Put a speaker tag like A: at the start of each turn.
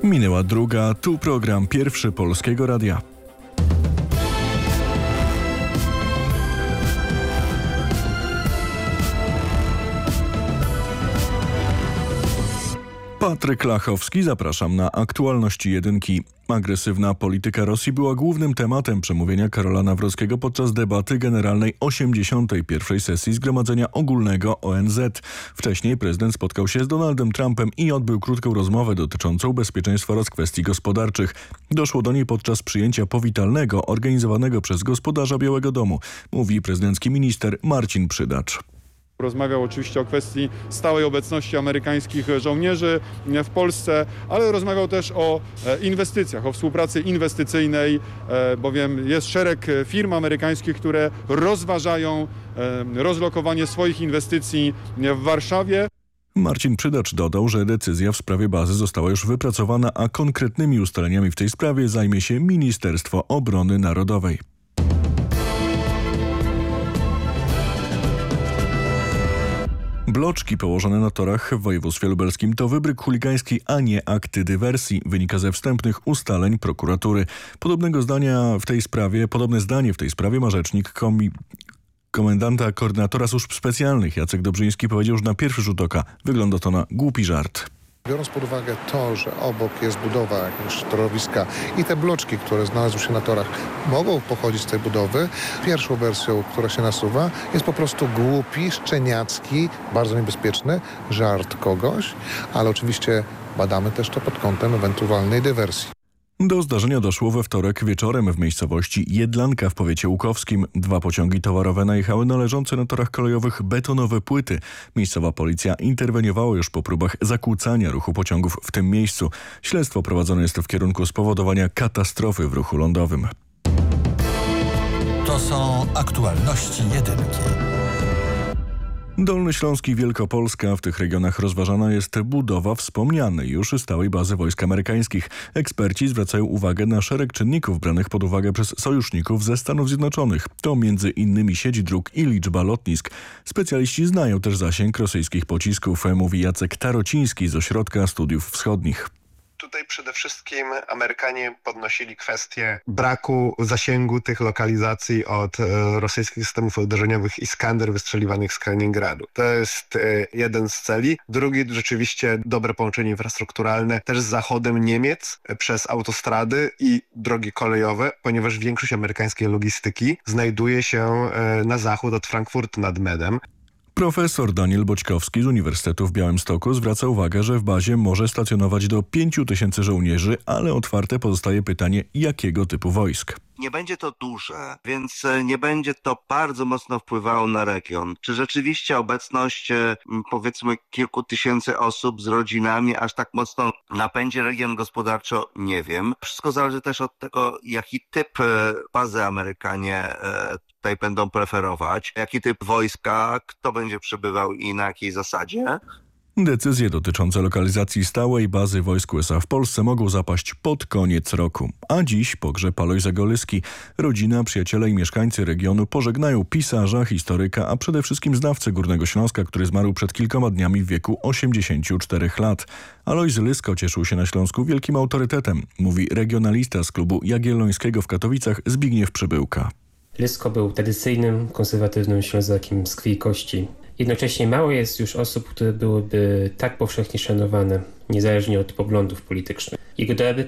A: Minęła druga, tu program Pierwszy Polskiego Radia. Patryk Lachowski, zapraszam na aktualności jedynki. Agresywna polityka Rosji była głównym tematem przemówienia Karola Nawrockiego podczas debaty generalnej 81. sesji Zgromadzenia Ogólnego ONZ. Wcześniej prezydent spotkał się z Donaldem Trumpem i odbył krótką rozmowę dotyczącą bezpieczeństwa oraz kwestii gospodarczych. Doszło do niej podczas przyjęcia powitalnego organizowanego przez gospodarza Białego Domu, mówi prezydencki minister Marcin Przydacz.
B: Rozmawiał oczywiście o kwestii stałej obecności amerykańskich żołnierzy w Polsce, ale rozmawiał też o inwestycjach, o współpracy inwestycyjnej, bowiem jest szereg firm amerykańskich, które rozważają rozlokowanie swoich inwestycji w Warszawie.
A: Marcin Przydacz dodał, że decyzja w sprawie bazy została już wypracowana, a konkretnymi ustaleniami w tej sprawie zajmie się Ministerstwo Obrony Narodowej. Bloczki położone na torach w województwie lubelskim to wybryk chuligański, a nie akty dywersji, wynika ze wstępnych ustaleń prokuratury. Podobne zdanie w tej sprawie ma rzecznik komendanta koordynatora służb specjalnych Jacek Dobrzyński powiedział, że na pierwszy rzut oka wygląda to na głupi żart.
C: Biorąc pod uwagę to, że obok jest budowa jakiegoś torowiska i te bloczki, które znalazły się na torach, mogą pochodzić z tej budowy, pierwszą wersją, która się nasuwa, jest po prostu głupi, szczeniacki, bardzo niebezpieczny żart kogoś, ale oczywiście badamy też to pod kątem ewentualnej dywersji.
A: Do zdarzenia doszło we wtorek wieczorem w miejscowości Jedlanka w powiecie łukowskim. 2 pociągi towarowe najechały na leżące na torach kolejowych betonowe płyty. Miejscowa policja interweniowała już po próbach zakłócania ruchu pociągów w tym miejscu. Śledztwo prowadzone jest w kierunku spowodowania katastrofy w ruchu lądowym.
D: To są aktualności jedynki.
A: Dolny Śląsk i Wielkopolska. W tych regionach rozważana jest budowa wspomnianej już stałej bazy wojsk amerykańskich. Eksperci zwracają uwagę na szereg czynników branych pod uwagę przez sojuszników ze Stanów Zjednoczonych. To m.in. sieć dróg i liczba lotnisk. Specjaliści znają też zasięg rosyjskich pocisków, mówi Jacek Tarociński z Ośrodka Studiów Wschodnich.
E: Tutaj przede wszystkim Amerykanie podnosili kwestię braku zasięgu tych lokalizacji od rosyjskich systemów uderzeniowych Iskander wystrzeliwanych z Kaliningradu. To jest jeden z celi. Drugi rzeczywiście dobre połączenie infrastrukturalne też z zachodem Niemiec przez autostrady i drogi kolejowe, ponieważ większość amerykańskiej logistyki znajduje się na zachód od Frankfurtu nad Medem.
A: Profesor Daniel Boćkowski z Uniwersytetu w Białymstoku zwraca uwagę, że w bazie może stacjonować do 5000 żołnierzy, ale otwarte pozostaje pytanie, jakiego typu wojsk.
F: Nie będzie to duże, więc nie będzie to bardzo mocno wpływało na region. Czy rzeczywiście obecność powiedzmy kilku tysięcy osób z rodzinami aż tak mocno napędzi region gospodarczo? Nie wiem. Wszystko zależy też od tego, jaki typ bazy Amerykanie tutaj będą preferować, jaki typ wojska, kto będzie przybywał i na jakiej zasadzie.
A: Decyzje dotyczące lokalizacji stałej bazy wojsk USA w Polsce mogą zapaść pod koniec roku. A dziś pogrzeb Alojza Golyski. Rodzina, przyjaciele i mieszkańcy regionu pożegnają pisarza, historyka, a przede wszystkim znawcę Górnego Śląska, który zmarł przed kilkoma dniami w wieku 84 lat. Alojz Lysko cieszył się na Śląsku wielkim autorytetem, mówi regionalista z klubu Jagiellońskiego w Katowicach Zbigniew Przybyłka.
G: Lysko był tradycyjnym, konserwatywnym Ślązakiem z krwi i kości. Jednocześnie mało jest już osób, które byłyby tak powszechnie szanowane, niezależnie od poglądów politycznych. Jego